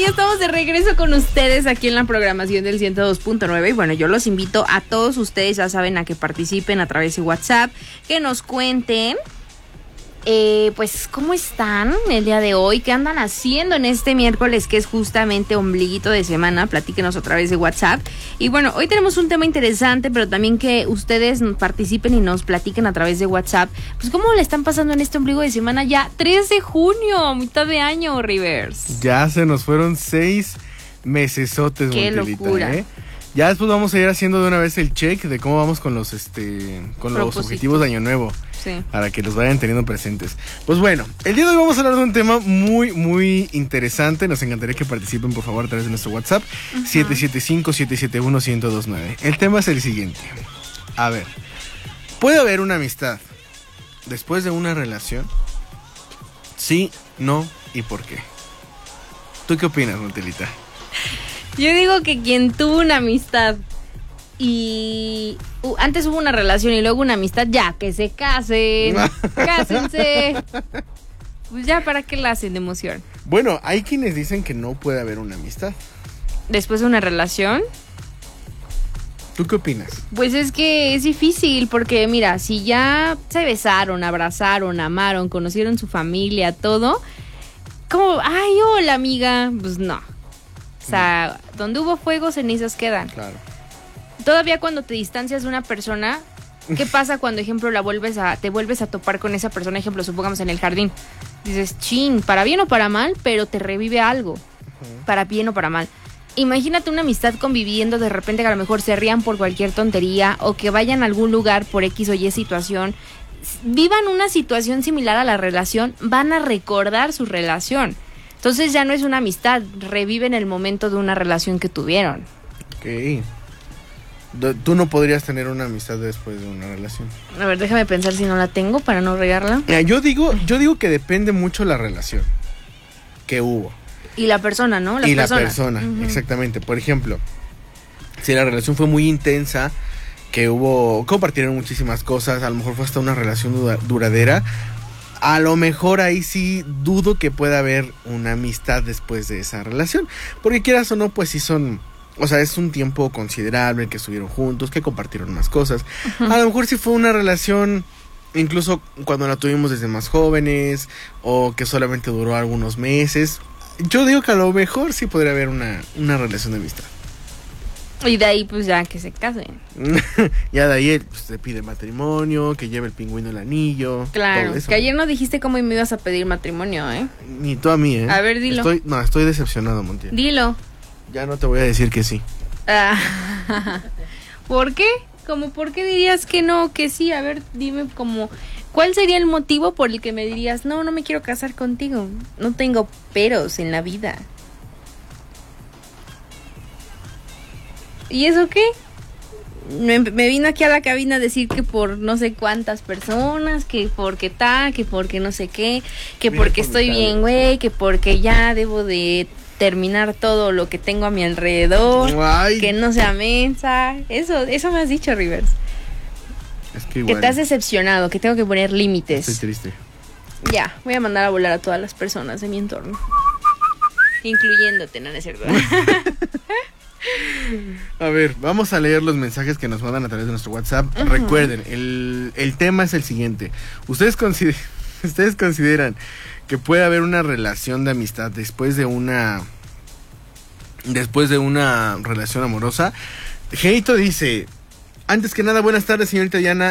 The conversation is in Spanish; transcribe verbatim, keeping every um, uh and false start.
ya estamos de regreso con ustedes aquí en la programación del ciento dos punto nueve. Y bueno, yo los invito a todos ustedes, ya saben, a que participen a través de WhatsApp, que nos cuenten, eh, pues, cómo están el día de hoy, qué andan haciendo en este miércoles, que es justamente ombliguito de semana. Platíquenos a través de WhatsApp. Y bueno, hoy tenemos un tema interesante, pero también que ustedes participen y nos platiquen a través de WhatsApp, pues, cómo le están pasando en este ombligo de semana ya, tres de junio, mitad de año, Rivers. Ya se nos fueron seis mesesotes, Qué Montelita, locura. ¿eh? Ya después vamos a ir haciendo de una vez el check de cómo vamos con los este con los objetivos de Año Nuevo. Sí. Para que los vayan teniendo presentes. Pues bueno, el día de hoy vamos a hablar de un tema muy, muy interesante. Nos encantaría que participen, por favor, a través de nuestro WhatsApp, uh-huh. siete siete cinco, siete siete uno, uno cero dos nueve. El tema es el siguiente. A ver, ¿puede haber una amistad después de una relación? Sí, no y por qué. ¿Tú qué opinas, Montelita? Yo digo que quien tuvo una amistad y uh, antes hubo una relación y luego una amistad, ya, que se casen, cásense. Pues ya, ¿para qué la hacen de emoción? Bueno, hay quienes dicen que no puede haber una amistad después de una relación. ¿Tú qué opinas? Pues es que es difícil porque, mira, si ya se besaron, abrazaron, amaron, conocieron su familia, todo, como, ay, hola, amiga, pues no. O sea, no. Donde hubo fuego, cenizas quedan. Claro. Todavía cuando te distancias de una persona, ¿qué pasa cuando, ejemplo, la vuelves a, te vuelves a topar con esa persona? Ejemplo, supongamos en el jardín. Dices, chin, para bien o para mal, pero te revive algo. Uh-huh. Para bien o para mal. Imagínate una amistad conviviendo, de repente que a lo mejor se rían por cualquier tontería o que vayan a algún lugar por X o Y situación. Vivan una situación similar a la relación, van a recordar su relación. Entonces ya no es una amistad, reviven el momento de una relación que tuvieron. Ok. Tú no podrías tener una amistad después de una relación. A ver, déjame pensar si no la tengo para no regarla. Mira, yo digo, yo digo que depende mucho la relación que hubo. Y la persona, ¿no? Las y personas. la persona, uh-huh. Exactamente. Por ejemplo, si la relación fue muy intensa, que hubo, compartieron muchísimas cosas, a lo mejor fue hasta una relación dura, duradera, a lo mejor ahí sí dudo que pueda haber una amistad después de esa relación. Porque quieras o no, pues sí son... O sea, es un tiempo considerable que estuvieron juntos, que compartieron más cosas. Uh-huh. A lo mejor sí fue una relación, incluso cuando la tuvimos desde más jóvenes, o que solamente duró algunos meses. Yo digo que a lo mejor sí podría haber una, una relación de amistad. Y de ahí pues ya que se casen. Ya de ahí pues, se pide matrimonio, que lleve el pingüino el anillo. Claro, todo eso. Que ayer no dijiste cómo me ibas a pedir matrimonio, ¿eh? Ni tú a mí, ¿eh? A ver, dilo. Estoy, no, estoy decepcionado, Montiel. Dilo. Ya no te voy a decir que sí. Ah, ¿por qué? ¿Cómo por qué dirías que no, que sí? A ver, dime como, ¿cuál sería el motivo por el que me dirías, no, no me quiero casar contigo? No tengo peros en la vida. ¿Y eso qué? Me, me vino aquí a la cabina a decir que por no sé cuántas personas, que porque tal, que porque no sé qué, que Mira, porque por estoy mi bien, güey, que porque ya debo de terminar todo lo que tengo a mi alrededor. Ay. Que no sea mensa. Eso, eso me has dicho, Rivers. Es que igual. Que te has decepcionado, que tengo que poner límites. Estoy triste. Ya, voy a mandar a volar a todas las personas de mi entorno. Incluyéndote, no es cierto. A ver, vamos a leer los mensajes que nos mandan a través de nuestro WhatsApp. Uh-huh. Recuerden, el, el tema es el siguiente. ¿Ustedes, consider- ¿Ustedes consideran que puede haber una relación de amistad después de una después de una relación amorosa? Geito dice, antes que nada, buenas tardes, señorita Diana